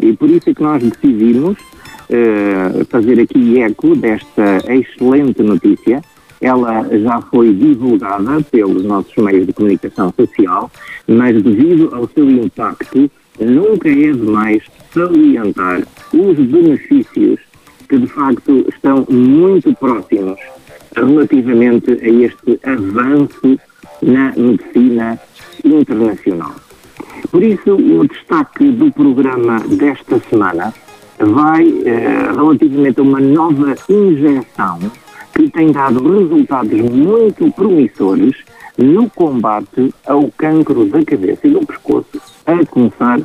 E por isso é que nós decidimos fazer aqui eco desta excelente notícia. Ela já foi divulgada pelos nossos meios de comunicação social, mas devido ao seu impacto, nunca é demais salientar os benefícios que de facto estão muito próximos relativamente a este avanço na medicina internacional. Por isso, o destaque do programa desta semana vai relativamente a uma nova injeção que tem dado resultados muito promissores no combate ao cancro da cabeça e do pescoço, a começar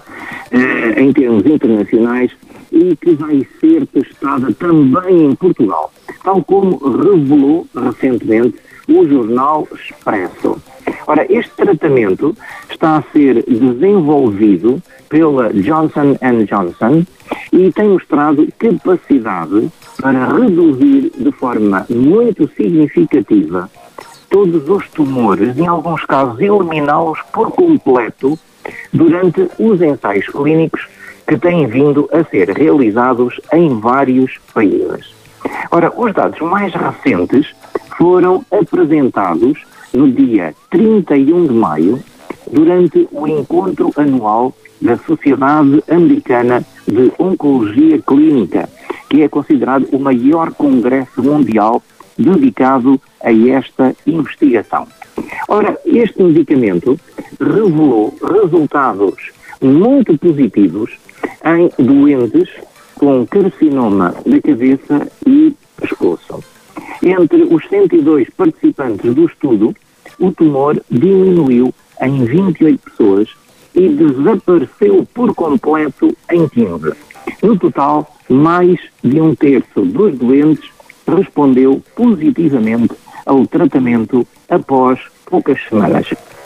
em termos internacionais, e que vai ser testada também em Portugal, tal como revelou recentemente o jornal Expresso. Ora, este tratamento está a ser desenvolvido pela Johnson & Johnson e tem mostrado capacidade para reduzir de forma muito significativa todos os tumores, em alguns casos eliminá-los por completo, durante os ensaios clínicos que têm vindo a ser realizados em vários países. Ora, os dados mais recentes foram apresentados no dia 31 de maio, durante o encontro anual da Sociedade Americana de Oncologia Clínica, que é considerado o maior congresso mundial dedicado a esta investigação. Ora, este medicamento revelou resultados muito positivos em doentes com carcinoma da cabeça e pescoço. Entre os 102 participantes do estudo, o tumor diminuiu em 28 pessoas e desapareceu por completo em 15. No total, mais de um terço dos doentes respondeu positivamente ao tratamento após poucas semanas.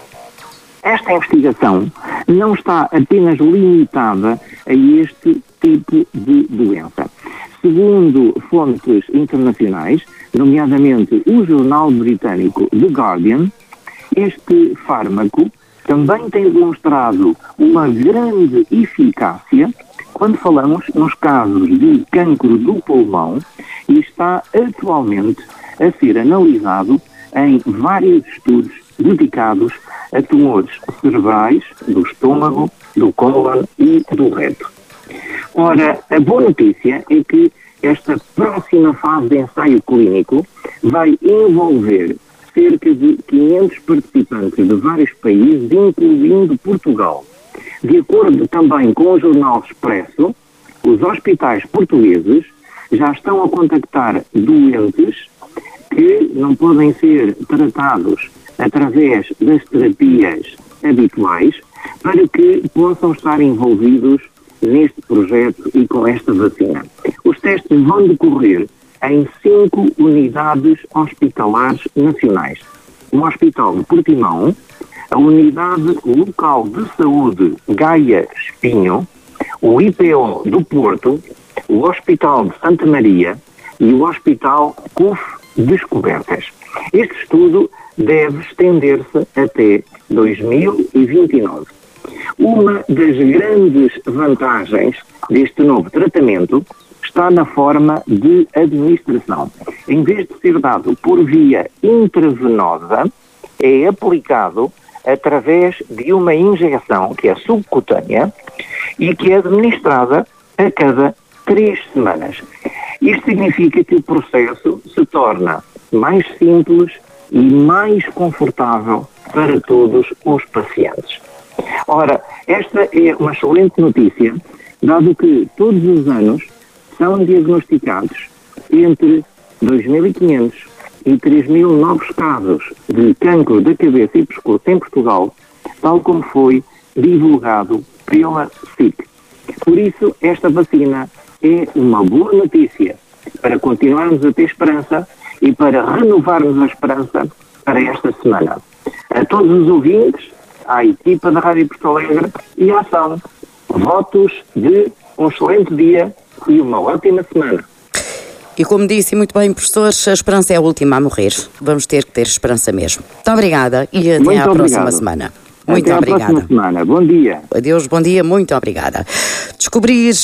Esta investigação não está apenas limitada a este tipo de doença. Segundo fontes internacionais, nomeadamente o jornal britânico The Guardian, este fármaco também tem demonstrado uma grande eficácia quando falamos nos casos de cancro do pulmão e está atualmente a ser analisado em vários estudos dedicados a tumores cerebrais, do estômago, do cólon e do reto. Ora, a boa notícia é que esta próxima fase de ensaio clínico vai envolver cerca de 500 participantes de vários países, incluindo Portugal. De acordo também com o jornal Expresso, os hospitais portugueses já estão a contactar doentes que não podem ser tratados através das terapias habituais para que possam estar envolvidos neste projeto e com esta vacina. Os testes vão decorrer em 5 unidades hospitalares nacionais. O Hospital de Portimão, a Unidade Local de Saúde Gaia Espinho, o IPO do Porto, o Hospital de Santa Maria e o Hospital CUF Descobertas. Este estudo deve estender-se até 2029. Uma das grandes vantagens deste novo tratamento está na forma de administração. Em vez de ser dado por via intravenosa, é aplicado através de uma injeção que é subcutânea e que é administrada a cada 3 semanas. Isto significa que o processo se torna mais simples e mais confortável para todos os pacientes. Ora, esta é uma excelente notícia, dado que todos os anos são diagnosticados entre 2.500 e 3.000 novos casos de cancro da cabeça e pescoço em Portugal, tal como foi divulgado pela SIC. Por isso, esta vacina é uma boa notícia para continuarmos a ter esperança e para renovarmos a esperança para esta semana. A todos os ouvintes, à equipa da Rádio Porto Alegre e à ação, votos de um excelente dia e uma ótima semana. E como disse muito bem, professor, a esperança é a última a morrer. Vamos ter que ter esperança mesmo. Muito obrigada e até à próxima semana. Muito obrigada. Até à próxima semana. Bom dia. Adeus, bom dia, muito obrigada. Descobrir